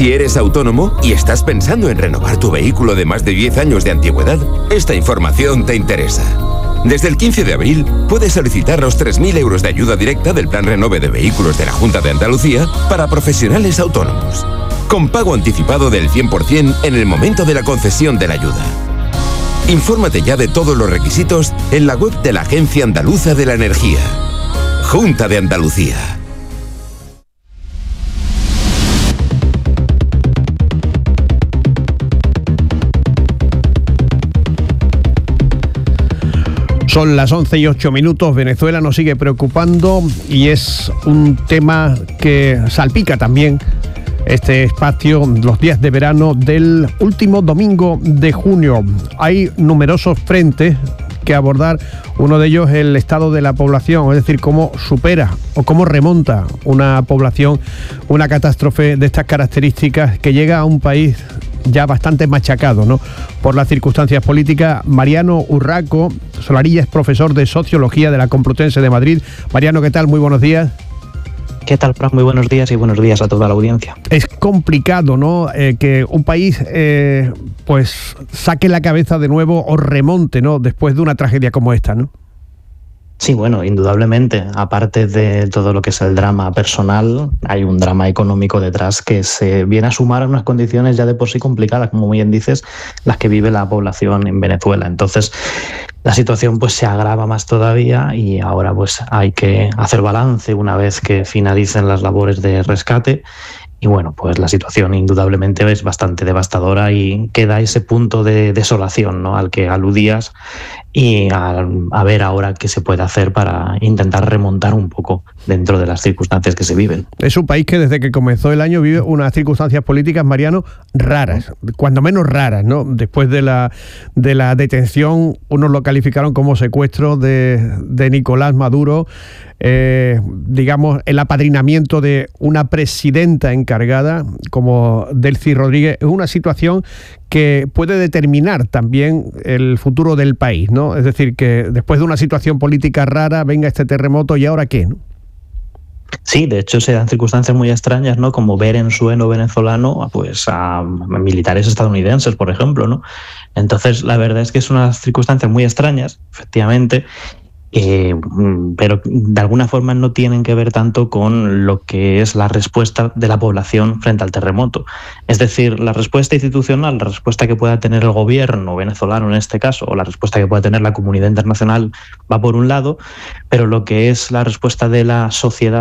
Si eres autónomo y estás pensando en renovar tu vehículo de más de 10 años de antigüedad, esta información te interesa. Desde el 15 de abril puedes solicitar los 3.000 euros de ayuda directa del Plan Renove de Vehículos de la Junta de Andalucía para profesionales autónomos, con pago anticipado del 100% en el momento de la concesión de la ayuda. Infórmate ya de todos los requisitos en la web de la Agencia Andaluza de la Energía. Junta de Andalucía. Son las 11:08. Venezuela nos sigue preocupando y es un tema que salpica también este espacio, los días de verano del último domingo de junio. Hay numerosos frentes que abordar. Uno de ellos es el estado de la población, es decir, cómo supera o cómo remonta una población una catástrofe de estas características que llega a un país ya bastante machacado, ¿no?, por las circunstancias políticas. Mariano Urraco Solarilla es profesor de Sociología de la Complutense de Madrid. Mariano, ¿qué tal? Muy buenos días. ¿Qué tal, Fran? Muy buenos días y buenos días a toda la audiencia. Es complicado, ¿no?, que un país pues saque la cabeza de nuevo o remonte, ¿no?, después de una tragedia como esta, ¿no? Sí, bueno, indudablemente, aparte de todo lo que es el drama personal, hay un drama económico detrás que se viene a sumar a unas condiciones ya de por sí complicadas, como bien dices, las que vive la población en Venezuela. Entonces, la situación pues se agrava más todavía y ahora pues hay que hacer balance una vez que finalicen las labores de rescate. Y bueno, pues la situación indudablemente es bastante devastadora y queda ese punto de desolación, ¿no?, al que aludías, y a ver ahora qué se puede hacer para intentar remontar un poco dentro de las circunstancias que se viven. Es un país que desde que comenzó el año vive unas circunstancias políticas, Mariano, raras, cuando menos raras, ¿no? Después de la detención, unos lo calificaron como secuestro de Nicolás Maduro, digamos, el apadrinamiento de una presidenta encargada como Delcy Rodríguez. Es una situación que puede determinar también el futuro del país, ¿no? Es decir, que después de una situación política rara venga este terremoto, ¿y ahora qué?, ¿no? Sí, de hecho se dan circunstancias muy extrañas, ¿no?, como ver en suelo venezolano pues a militares estadounidenses, por ejemplo, ¿no? Entonces la verdad es que son unas circunstancias muy extrañas, efectivamente, pero de alguna forma no tienen que ver tanto con lo que es la respuesta de la población frente al terremoto. Es decir, la respuesta institucional, la respuesta que pueda tener el gobierno venezolano en este caso, o la respuesta que pueda tener la comunidad internacional, va por un lado, pero lo que es la respuesta de la sociedad